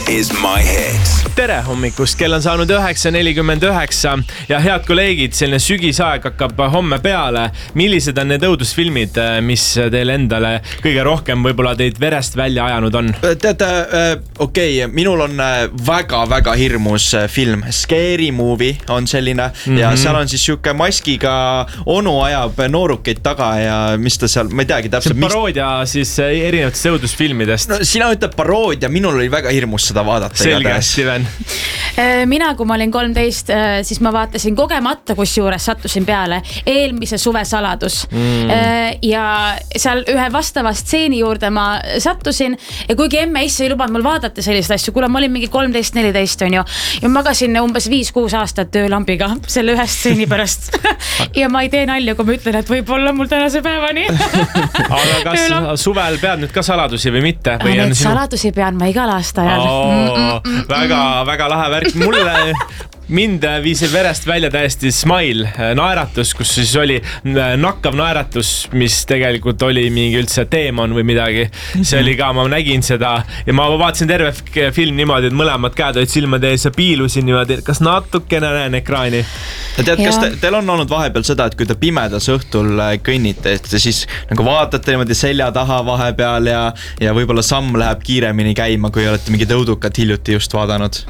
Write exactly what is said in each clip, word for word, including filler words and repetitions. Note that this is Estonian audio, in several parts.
is my hit. Tere hommikust, kell on saanud üheksa nelikümmend üheksa ja head kolleegid, selline sügisaeg hakkab homme peale. Millised on need õudusfilmid, mis teile endale kõige rohkem võib-olla teid verest välja ajanud on? Teate, okei, okay, minul on väga-väga hirmus film. Scary Movie on selline mm-hmm. ja seal on siis siuke maskiga onu ajab noorukeid taga ja mis ta seal, ma ei teagi täpselt. See on paroodia mis... siis erinevatest õudusfilmidest. No sina ütled paroodia, minul oli väga hirmus seda vaadata. Selge, Steven. Mina, kui ma olin kolmteist, siis ma vaatasin kogemata, kus juures sattusin peale eelmise suve saladus mm. ja seal ühe vastava stseeni juurde ma sattusin ja kuigi emme isse ei lubanud mul vaadata sellist asju, kuna ma olin mingi kolmteist neliteist on ju ja magasin umbes viis kuus aastat töölambiga selle ühe stseeni pärast ja ma ei tee nalja, kui ma ütlen, et võib-olla mul tänase päevani aga kas töölamp. Suvel pead nüüd ka saladusi või mitte? Või need sinu... saladusi pean ma igal aastajal oh, mm, mm, mm, väga, väga lahe värk. Mulle mind viis verest välja täiesti smile, naeratus, kus siis oli nakkav naeratus, mis tegelikult oli mingi üldse teemon või midagi. See oli ka, ma nägin seda ja ma vaatasin terve film niimoodi, et mõlemad käed olid silmade ees ja piilusin niimoodi, et kas natukene näen ekraani. Ja tead, kas te, teil on olnud vahepeal seda, et kui te pimedas õhtul kõnnite, et te siis nagu vaatate niimoodi selja taha vahepeal ja, ja võib-olla samm läheb kiiremini käima, kui olete mingi tõudukat hiljuti just vaadanud?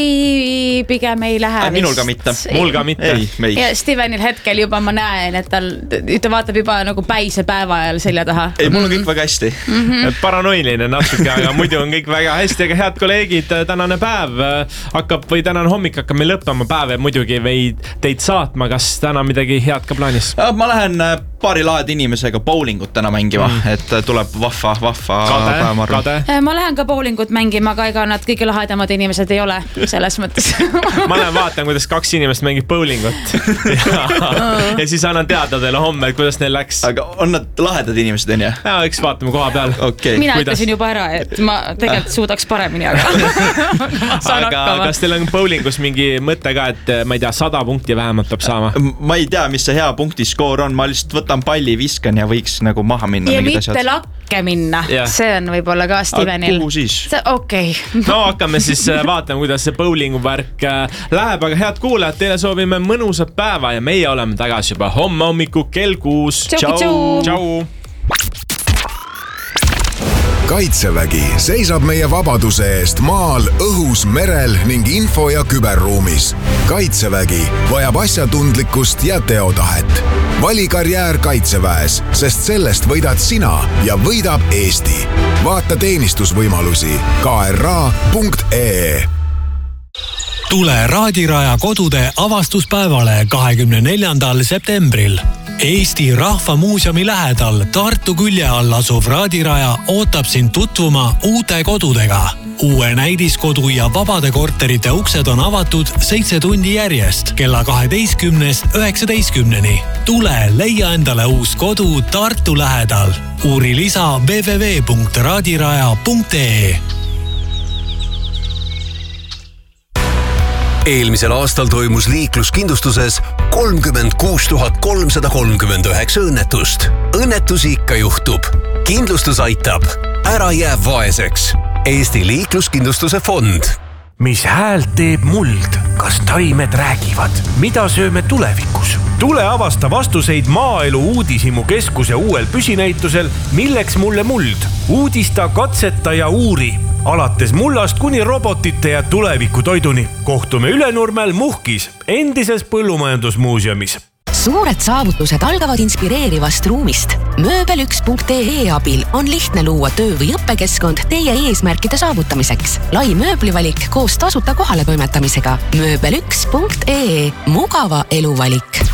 Ei, pigem ei lähe. Äh, minul ka mitte. Mul ka mitte. Ei, ei. Ja Stevenil hetkel juba ma näen, et tal, ta vaatab juba nagu päise päeva ajal selja taha. Ei, mul on kõik väga hästi. Mm-hmm. Paranoiline natuke, aga muidu on kõik väga hästi. Aga head kolleegid, tänane päev hakkab või tänane hommik hakkab meil lõppama päev ja muidugi või teid saatma. Kas täna midagi head ka plaanis? Ma lähen paari laed inimesega bowlingut täna mängima, mm. et tuleb vahva, vahva kade, kade. Ma lähen ka bowlingut mängima, aga ega nad kõige lahedamad inimesed ei ole selles mõttes. Ma lähen vaatan, kuidas kaks inimest mängib bowlingut ja, ja siis annan teada teile homme, kuidas neil läks. Aga on nad lahedad inimesed, on ja? Ja, eks vaatame koha peal. Okay. Mina kuidas? Ütlesin juba ära, et ma tegelikult suudaks paremini, aga aga kas teil on bowlingus mingi mõte ka, et ma ei tea, sada punkti vähemalt peab saama? Ma ei tea, mis see hea punktiskoor on, ma lihtsalt võtan palli, viskan ja võiks nagu maha minna. Ja mitte asjad. Lakke minna, yeah. See on võib-olla ka Stevenil. Kuhu siis? Okei. Okay. No hakkame siis vaatama, kuidas see bowlingu värk läheb, aga head kuulajad, teile soovime mõnusat päeva ja meie oleme tagasi juba homme hommiku kell kuus. Tšau! Tšau! Kaitsevägi seisab meie vabaduse eest maal, õhus, merel ning info- ja küberruumis. Kaitsevägi vajab asjatundlikkust ja teotahet. Vali karjäär Kaitseväes, sest sellest võidad sina ja võidab Eesti. Vaata teenistusvõimalusi k r a punkt e e. Tule Raadiraja kodude avastuspäevale kahekümne neljandal septembril. Eesti Rahva Muuseumi lähedal Tartu külje all asuv Raadiraja ootab sind tutvuma uute kodudega. Uue näidiskodu ja vabade korterite uksed on avatud seitse tundi järjest kella kaheteistkümnest üheksateistkümneni. Tule leia endale uus kodu Tartu lähedal. Uuri lisa w w w punkt raadiraja punkt e e. Eelmisel aastal toimus liikluskindlustuses kolmkümmend kuus tuhat kolmsada kolmkümmend üheksa õnnetust. Õnnetusi ikka juhtub. Kindlustus aitab. Ära jää vaeseks. Eesti liikluskindlustuse fond. Mis häält teeb muld? Kas taimed räägivad? Mida sööme tulevikus? Tule avasta vastuseid Maaelu Uudishimu keskuse uuel püsinäitusel Milleks mulle muld? Uudista, katseta ja uuri. Alates mullast kuni robotite ja tuleviku toiduni. Kohtume Ülenurmel Muhkis, endises põllumajandusmuuseumis. Suured saavutused algavad inspireerivast ruumist. mööbel üks punkt e e abil on lihtne luua töö- või õppekeskkond teie eesmärkide saavutamiseks. Lai mööblivalik koos tasuta kohale toimetamisega. mööbel üks punkt e e. Mugava eluvalik.